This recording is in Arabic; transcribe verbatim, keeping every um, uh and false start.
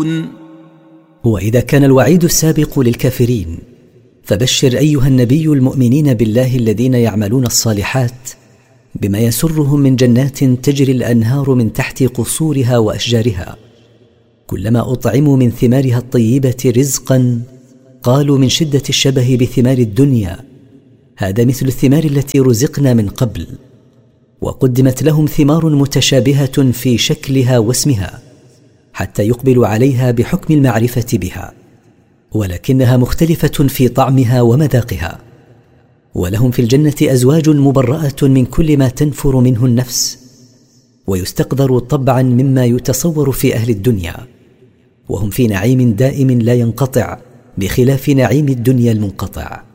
يعملون. وإذا كان الوعيد السابق للكافرين فبشر أيها النبي المؤمنين بالله الذين يعملون الصالحات بما يسرهم من جنات تجري الأنهار من تحت قصورها وأشجارها، كلما أطعموا من ثمارها الطيبة رزقا قالوا من شدة الشبه بثمار الدنيا هذا مثل الثمار التي رزقنا من قبل، وقدمت لهم ثمار متشابهة في شكلها واسمها حتى يقبلوا عليها بحكم المعرفة بها، ولكنها مختلفة في طعمها ومذاقها. ولهم في الجنة أزواج مبرأة من كل ما تنفر منه النفس، ويستقدر طبعا مما يتصور في أهل الدنيا، وهم في نعيم دائم لا ينقطع بخلاف نعيم الدنيا المنقطع.